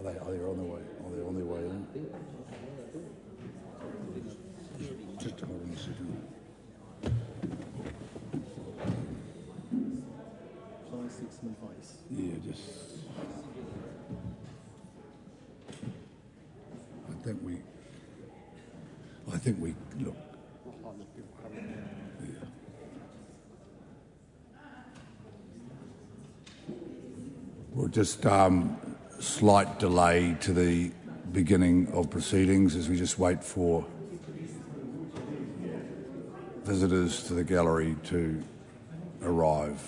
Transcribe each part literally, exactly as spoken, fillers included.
they, are they on their way? Are they on their way in? Just hold on a second. Yeah, just. I think we. I think we look. Yeah. We'll just um, slight delay to the beginning of proceedings as we just wait for visitors to the gallery to arrive.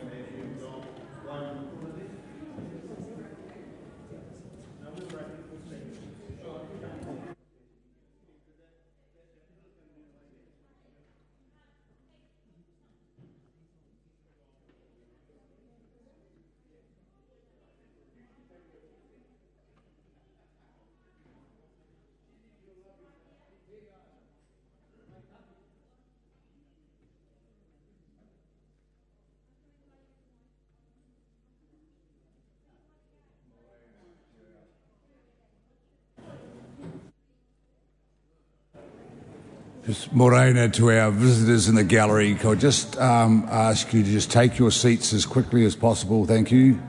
Just Morena, to our visitors in the gallery, can I just um, ask you to just take your seats as quickly as possible, thank you.